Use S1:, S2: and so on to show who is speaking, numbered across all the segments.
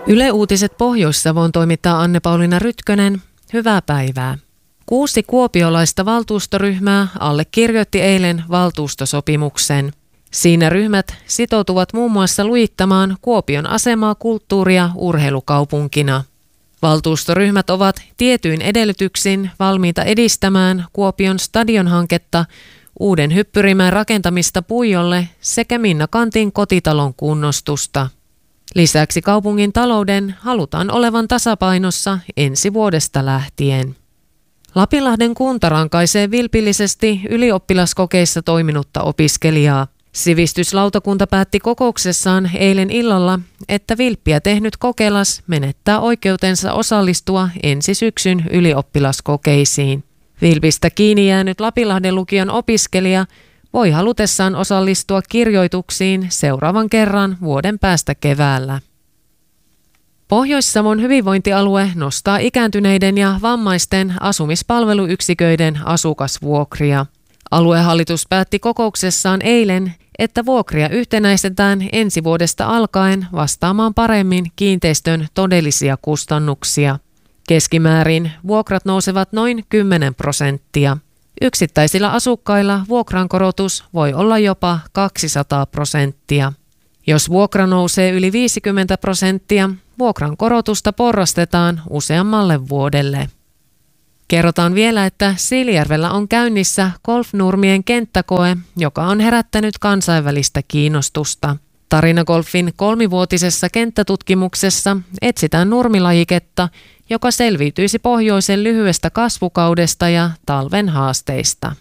S1: Yle Uutiset Pohjois-Savoon toimittaa Anne-Pauliina Rytkönen. Hyvää päivää. 6 kuopiolaista valtuustoryhmää allekirjoitti eilen valtuustosopimuksen. Siinä ryhmät sitoutuvat muun muassa lujittamaan Kuopion asemaa kulttuuri- ja urheilukaupunkina. Valtuustoryhmät ovat tietyin edellytyksin valmiita edistämään Kuopion stadionhanketta, uuden hyppyrimään rakentamista Puijolle sekä Minna Kantin kotitalon kunnostusta. Lisäksi kaupungin talouden halutaan olevan tasapainossa ensi vuodesta lähtien. Lapinlahden kunta rankaisee vilpillisesti ylioppilaskokeissa toiminutta opiskelijaa. Sivistyslautakunta päätti kokouksessaan eilen illalla, että vilppiä tehnyt kokeilas menettää oikeutensa osallistua ensi syksyn ylioppilaskokeisiin. Vilpistä kiinni jäänyt Lapinlahden lukion opiskelija voi halutessaan osallistua kirjoituksiin seuraavan kerran vuoden päästä keväällä. Pohjois-Savon hyvinvointialue nostaa ikääntyneiden ja vammaisten asumispalveluyksiköiden asukasvuokria. Aluehallitus päätti kokouksessaan eilen, että vuokria yhtenäistetään ensi vuodesta alkaen vastaamaan paremmin kiinteistön todellisia kustannuksia. Keskimäärin vuokrat nousevat noin 10%. Yksittäisillä asukkailla vuokrankorotus voi olla jopa 200%. Jos vuokra nousee yli 50%, vuokrankorotusta porrastetaan useammalle vuodelle. Kerrotaan vielä, että Siilijärvellä on käynnissä golfnurmien kenttäkoe, joka on herättänyt kansainvälistä kiinnostusta. Tarinagolfin 3-vuotisessa kenttätutkimuksessa etsitään nurmilajiketta, joka selviytyisi pohjoisen lyhyestä kasvukaudesta ja talven haasteista.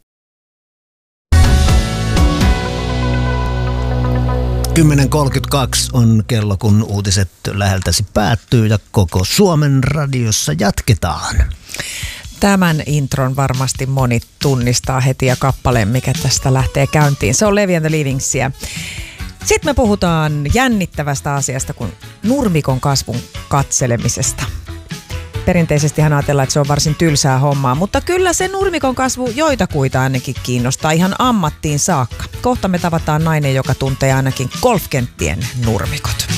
S2: On kello, kun uutiset läheltäsi päättyy ja koko Suomen radiossa jatketaan.
S3: Tämän intron varmasti moni tunnistaa heti ja kappaleen, mikä tästä lähtee käyntiin. Se on Levi and the Livingsia. Sitten me puhutaan jännittävästä asiasta kuin nurmikon kasvun katselemisesta. Perinteisesti hän ajatellaan, että se on varsin tylsää hommaa, mutta kyllä se nurmikon kasvu joitakuita ainakin kiinnostaa ihan ammattiin saakka. Kohta me tavataan nainen, joka tuntee ainakin golfkenttien nurmikot.